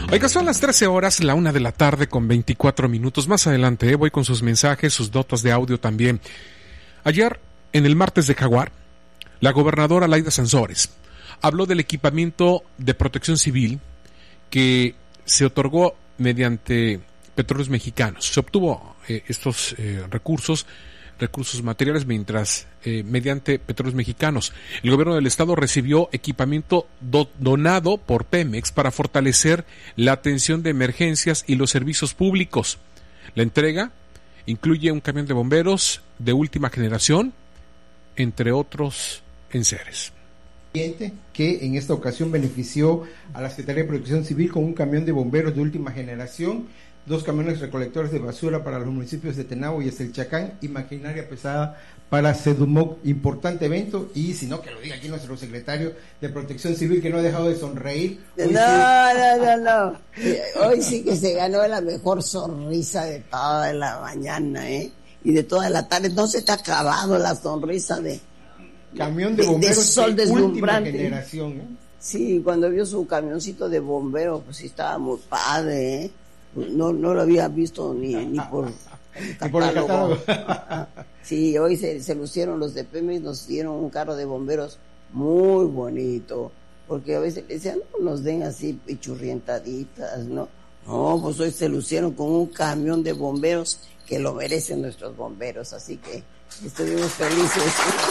Oiga, son las 13 horas, la 1 de la tarde con 24 minutos. Más adelante voy con sus mensajes, sus notas de audio también. Ayer, en el martes de Jaguar, la gobernadora Laida Sansores habló del equipamiento de protección civil que se otorgó mediante Petróleos Mexicanos. Se obtuvo estos recursos materiales mediante Petróleos Mexicanos. El gobierno del estado recibió equipamiento donado por Pemex para fortalecer la atención de emergencias y los servicios públicos. La entrega incluye un camión de bomberos de última generación, entre otros enseres. Que en esta ocasión benefició a la Secretaría de Protección Civil con un camión de bomberos de última generación, 2 camiones recolectores de basura para los municipios de Tenabo y Estelchacán y maquinaria pesada para Sedumoc. Importante evento, y si no, que lo diga aquí nuestro secretario de Protección Civil, que no ha dejado de sonreír. No. Hoy sí que se ganó la mejor sonrisa de toda la mañana, y de toda la tarde. No se te ha acabado la sonrisa de camión de bomberos de sol de última deslumbrante. generación. Sí, cuando vio su camioncito de bombero, pues sí estaba muy padre, No lo había visto ni por el catálogo. Sí, hoy se lucieron los de Pemex, nos dieron un carro de bomberos muy bonito, porque a veces decían, no nos den así pichurrientaditas, no, pues hoy se lucieron con un camión de bomberos que lo merecen nuestros bomberos, así que estuvimos felices.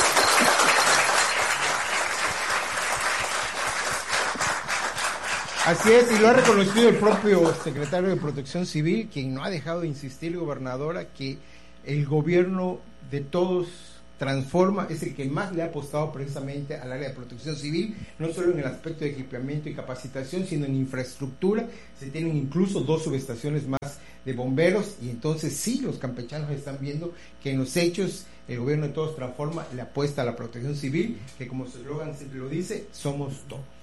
Así es, y lo ha reconocido el propio secretario de Protección Civil, quien no ha dejado de insistir, gobernadora, que el gobierno de todos transforma, es el que más le ha apostado precisamente al área de protección civil, no solo en el aspecto de equipamiento y capacitación, sino en infraestructura. Se tienen incluso 2 subestaciones más de bomberos, y entonces sí, los campechanos están viendo que en los hechos el gobierno de todos transforma, le apuesta a la protección civil, que como su eslogan siempre lo dice, somos todos.